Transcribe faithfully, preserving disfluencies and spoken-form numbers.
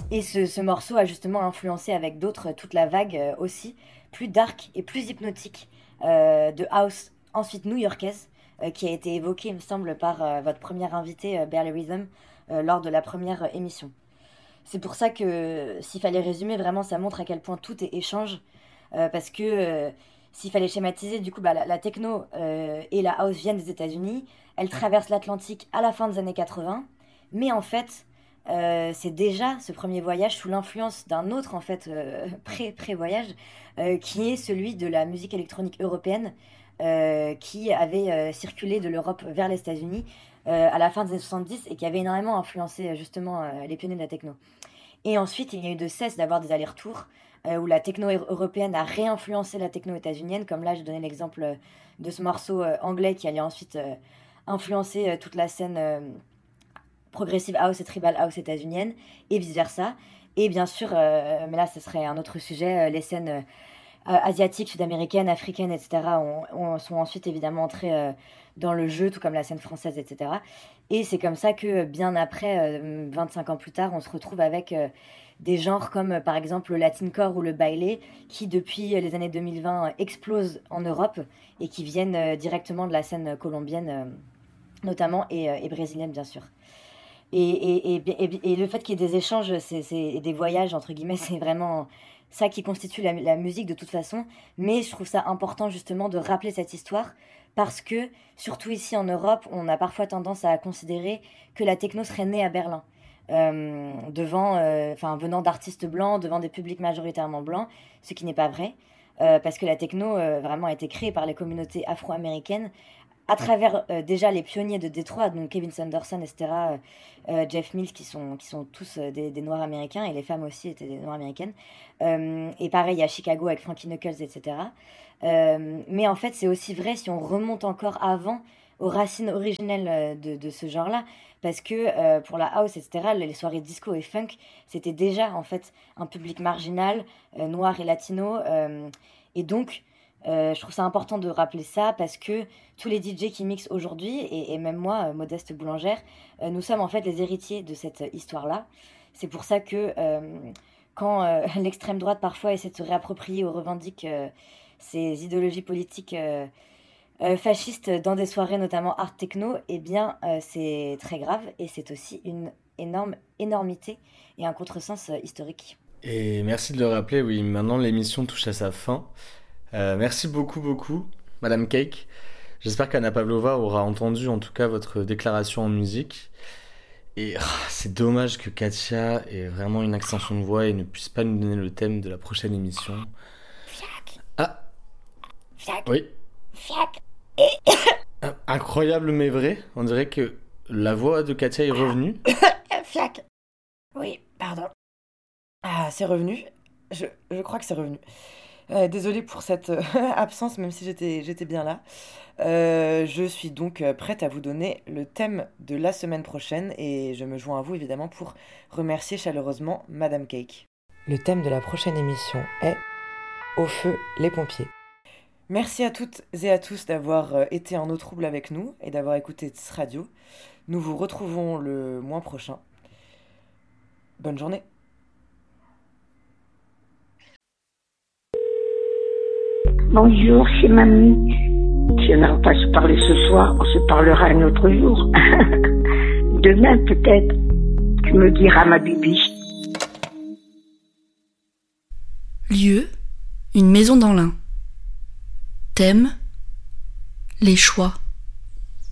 Et ce, ce morceau a justement influencé avec d'autres toute la vague euh, aussi, plus dark et plus hypnotique euh, de house, ensuite new-yorkaise, euh, qui a été évoquée, il me semble, par euh, votre première invitée, euh, Barely Rhythm, euh, lors de la première euh, émission. C'est pour ça que, s'il fallait résumer, vraiment, ça montre à quel point tout est échange, euh, parce que euh, s'il fallait schématiser, du coup, bah, la, la techno euh, et la house viennent des États-Unis, elles traversent l'Atlantique à la fin des années quatre-vingts, mais en fait, euh, c'est déjà ce premier voyage sous l'influence d'un autre, en fait, euh, pré, pré-voyage, euh, qui est celui de la musique électronique européenne, euh, qui avait euh, circulé de l'Europe vers les États-Unis euh, à la fin des années soixante-dix et qui avait énormément influencé euh, justement euh, les pionniers de la techno. Et ensuite, il n'y a eu de cesse d'avoir des allers-retours euh, où la techno européenne a réinfluencé la techno états-unienne, comme là, je donnais l'exemple euh, de ce morceau euh, anglais qui allait ensuite euh, influencer euh, toute la scène euh, progressive house et tribal house états-unienne, et vice-versa. Et bien sûr, euh, mais là, ce serait un autre sujet, euh, les scènes euh, asiatiques, sud-américaines, africaines, et cetera, ont, ont- sont ensuite évidemment entrées euh, dans le jeu, tout comme la scène française, et cetera. Et c'est comme ça que bien après, euh, vingt-cinq ans plus tard, on se retrouve avec euh, des genres comme euh, par exemple le latincore ou le baile, qui depuis euh, les années deux mille vingt euh, explosent en Europe et qui viennent euh, directement de la scène colombienne euh, notamment et, euh, et brésilienne bien sûr. Et, et, et, et, et le fait qu'il y ait des échanges c'est, c'est, et des voyages, entre guillemets, c'est vraiment ça qui constitue la, la musique de toute façon. Mais je trouve ça important justement de rappeler cette histoire parce que, surtout ici en Europe, on a parfois tendance à considérer que la techno serait née à Berlin. Euh, devant, euh, enfin, venant d'artistes blancs, devant des publics majoritairement blancs, ce qui n'est pas vrai. Euh, parce que la techno euh, vraiment a été créée par les communautés afro-américaines à travers euh, déjà les pionniers de Détroit, donc Kevin Saunderson, et cetera, euh, euh, Jeff Mills, qui sont, qui sont tous euh, des, des Noirs américains, et les femmes aussi étaient des Noirs américaines. Euh, et pareil à Chicago avec Frankie Knuckles, et cetera. Euh, mais en fait, c'est aussi vrai si on remonte encore avant aux racines originelles euh, de, de ce genre-là, parce que euh, pour la house, et cetera, les soirées disco et funk, c'était déjà en fait un public marginal, euh, noir et latino, euh, et donc euh, je trouve ça important de rappeler ça parce que tous les D J qui mixent aujourd'hui, et, et même moi, euh, modeste boulangère, euh, nous sommes en fait les héritiers de cette histoire-là. C'est pour ça que euh, quand euh, l'extrême droite parfois essaie de se réapproprier ou revendique euh, ces idéologies politiques euh, euh, fascistes dans des soirées notamment art techno, eh bien euh, c'est très grave et c'est aussi une énorme énormité et un contresens euh, historique. Et merci de le rappeler, oui, maintenant l'émission touche à sa fin. Euh, merci beaucoup, beaucoup, Madame Cake. J'espère qu'Anna Pavlova aura entendu en tout cas votre déclaration en musique. Et ah, c'est dommage que Katia ait vraiment une extension de voix et ne puisse pas nous donner le thème de la prochaine émission. Fiac, Ah, fiac, oui. fiac. Ah, incroyable mais vrai. On dirait que la voix de Katia est revenue. Fiac. Oui, pardon. Ah, c'est revenu. Je, je crois que c'est revenu. Euh, désolée pour cette euh, absence, même si j'étais, j'étais bien là. Euh, je suis donc euh, prête à vous donner le thème de la semaine prochaine et je me joins à vous évidemment pour remercier chaleureusement Madame Cake. Le thème de la prochaine émission est Au feu les pompiers. Merci à toutes et à tous d'avoir euh, été en eau trouble avec nous et d'avoir écouté ce radio. Nous vous retrouvons le mois prochain. Bonne journée. Bonjour, c'est mamie. Si on n'a pas se parler ce soir, on se parlera un autre jour. Demain, peut-être, tu me diras ma bibi. Lieu, une maison dans l'Ain. Thème, les choix.